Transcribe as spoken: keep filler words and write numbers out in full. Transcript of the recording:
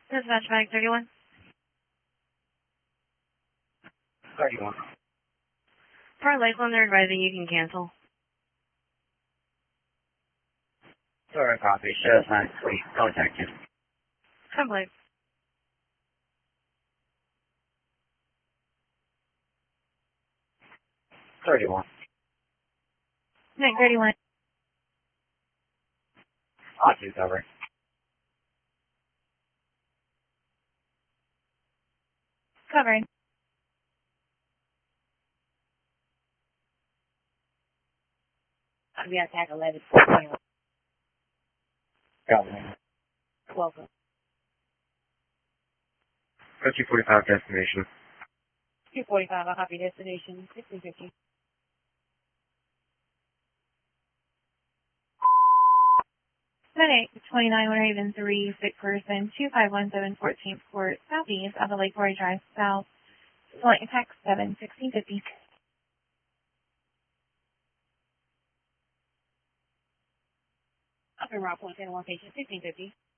Dispatch bag thirty-one. thirty-one. For Lakeland, they're advising you can cancel. Sorry, copy. Show us nine three. Contact you. Complete. thirty-one. Nick thirty-one. On two cover. Covering. I'll be attack eleven twenty-one. Got one. Welcome. Go two forty-five destination. two forty-five, I'll copy destination sixteen fifty. Ten eight twenty-nine Winter Haven three, sick person, two five one seven fourteenth Court, southeast of the Lake Quarry Drive, south. Flight attack seven, sixteen fifty. Up in Rock Point, ten one patient, sixteen fifty.